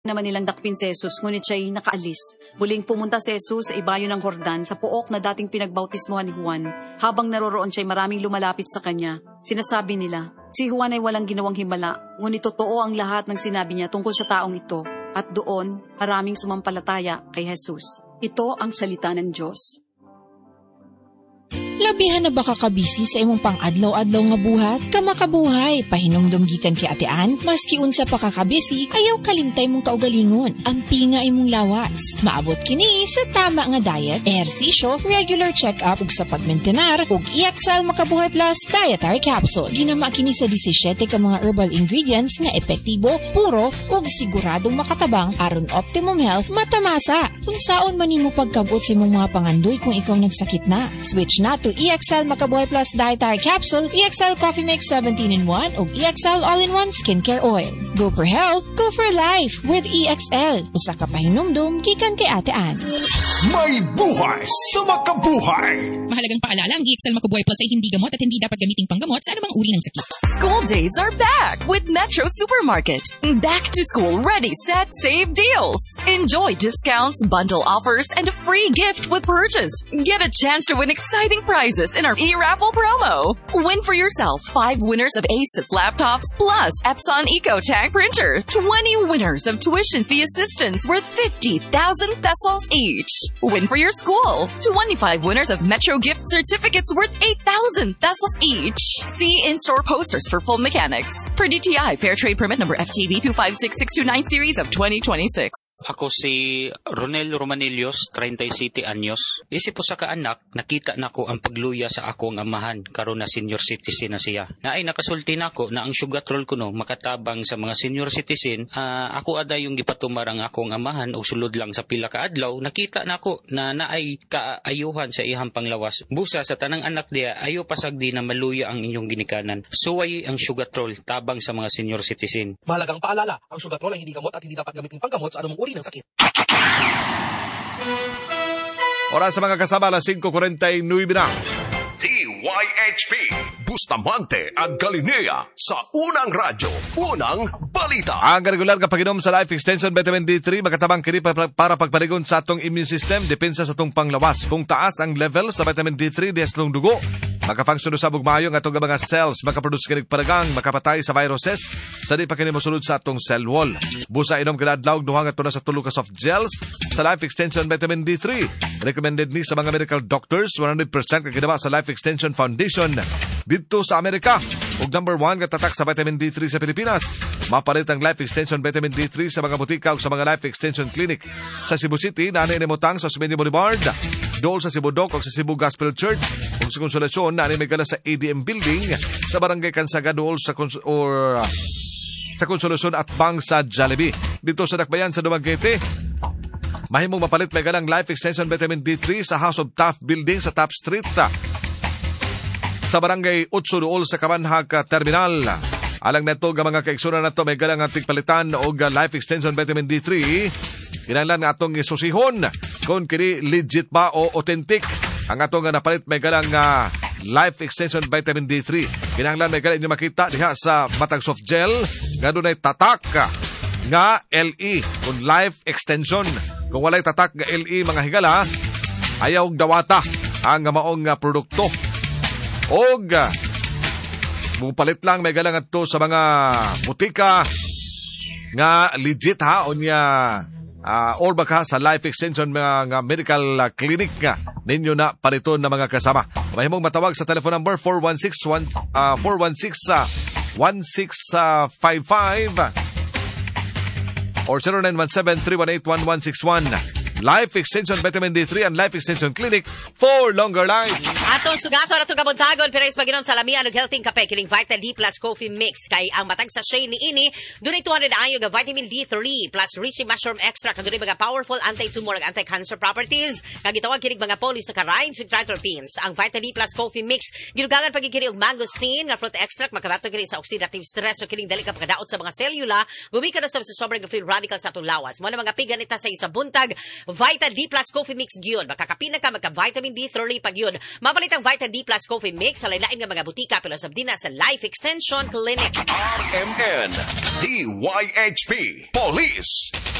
naman nilang dakpin si Jesus, ngunit siya'y nakaalis. Muling pumunta si Jesus sa ibayo ng Jordan sa puok na dating pinagbautismohan ni Juan. Habang naroroon siya'y maraming lumalapit sa kanya. Sinasabi nila, si Juan ay walang ginawang himala, ngunit totoo ang lahat ng sinabi niya tungkol sa taong ito. At doon, maraming sumampalataya kay Jesus. Ito ang salita ng Diyos. Labihan na baka kabisi sa imong pang-adlaw-adlaw nga buhat? Kamakabuhay, pahinumdum gikan kay Ate Ann, maski unsa pa kakabisi, ayaw kalimtay mong kaugalingon. Ampi nga imong lawas. Maabot kini sa tama nga diet, ehersisyo, regular check-up ug sa pagmentenar ug EXL Makabuhay Plus Dietary Capsule. Ginama kini sa 17 ka mga herbal ingredients nga epektibo, puro ug siguradong makatabang aron optimum health matamasa. Unsaon man nimo pagkabot sa imong mga pangandoy kung ikaw nagsakit na? Switch na to EXL Makabuhay Plus Dietary Capsule, EXL Coffee Mix 17-in-1 ug EXL All-in-1 Skincare Oil. Go for health, go for life with EXL. Usa ka pahinumdum gikan kay Ate Ann. May buhay sa makabuhay. Mahalagang paalala, ang EXL Makabuhay Plus ay hindi gamot at hindi dapat gamiting panggamot sa anumang uri ng sakit. School days are back with Metro Supermarket. Back to school ready, set, save deals. Enjoy discounts, bundle offers, and a free gift with purchase. Get a chance to win exciting prizes in our e-raffle promo. Win for yourself 5 winners of Asus laptops plus Epson EcoTag printer. 20 winners of tuition fee assistance worth 50,000 pesos each. Win for your school 25 winners of Metro gift certificates worth 8,000 pesos each. See in-store posters for full mechanics. Per DTI Fair Trade Permit number FTV 256629 series of 2026. Ako si Ronel Romanillos, 37 anyos. Isip po sa kaanak, nakita na ko ang pagluya sa ako ang amahan karon na senior citizen na siya. Naay nakasulti nako na ang sugatrol kuno makatabang sa mga senior citizen. Ako ada yung gipatumar ang akong amahan o sulod lang sa pila ka adlaw. Nakita nako na naay kaayuhan sa ihang panglawas. Busa sa tanang anak diya ayo pasagdi na maluya ang inyong ginikanan. Suway ang sugatrol tabang sa mga senior citizen. Mahalagang paalala, ang sugatrol ay hindi gamot at hindi dapat gamitin panggamot sa anumang uri ng sakit. Oras sa mga kasama, alas 5:49 na. DYHP Bustamante ang Galilea sa Unang Radyo, Unang Balita. Ang regular nga pag-inom sa Life Extension Vitamin D3 makatabang kini para pagparigon sa atong immune system, depensa sa atong panglawas. Kung taas ang level sa Vitamin D3 dias ng dugo, makafunction sa bugmayo nga atong mga cells, makaproduce kinig paragang, makapatay sa viruses sa di pa kini mosulod sa atong cell wall. Busa inom kada adlaw duha nga tuna sa tulo ka soft gels sa Life Extension Vitamin D3. Recommended ni sa mga medical doctors, 100% ka ginawa sa Life Extension Foundation dito sa Amerika. Ug number 1 nga tatak sa Vitamin D3 sa Pilipinas. Mapalit ang Life Extension Vitamin D3 sa mga butika ug sa mga Life Extension Clinic. Sa Cebu City, nanay ni Motang sa Osmeña Boulevard, Dool sa Cebu Doc ug sa Cebu Gospel Church. Ug sa Konsolasyon, nanay may gala sa ADM Building sa Barangay Kansaga, Dool sa sa Konsolasyon at Bang sa Jollibee. Dito sa Dakbayan sa Dumaguete, mahimong mapalit may ganang Life Extension Vitamin D3 sa House of Taft Building sa Taft Street sa Barangay Utsuduol sa Kamanhag Terminal. Alang neto nga mga kaigsura na to may ganang anting palitan o Life Extension Vitamin D3. Kinahanglan nga atong isusihon kung kini legit ba o authentic ang atong nga napalit may ganang Life Extension Vitamin D3. Kinahanglan may ganang inyo makita diha sa matag soft gel nga dunay tatak nga LE kung Life Extension. Kung walay tatak nga LE mga higala, ayaw dawata ang maong produkto. Og mupalit lang may galang ato sa mga butika nga legit ha unya or baka sa Life Extension mga medical clinic nga ninyo na pariton na mga kasama. Mahimong matawag sa telephone number 416-1655 or 0917-318-1161. Life Extension Vitamin D3 and Life Extension Clinic for longer life. Atong sugato na itong kabuntagon, pero is pag-inom sa lamian og healthy kape, kining Vita D plus Coffee Mix. Kay ang matag sa shade ni ini, dunay 200 ayo nga vitamin D3 plus Reishi Mushroom Extract, dunay mga powerful anti-tumor ug anti-cancer properties. Kag gitawag kining mga polysaccharides ug triterpenes. Ang Vita D plus Coffee Mix, ginugangan pagkikini og mangosteen nga fruit extract, makabato kini sa oxidative stress o kining dali ka pagkadaot sa mga selula, gumikan na sa sobrang free radical sa atong lawas. Mo na mga piganita sa isa buntag, Vita D plus Coffee Mix gyud. Makakapina ka magka-vitamin D3 pag yun. Mapalit ang Vita D plus Coffee Mix sa lain-lain nga mga butika pero sabdina sa Life Extension Clinic. RMN DYHP Police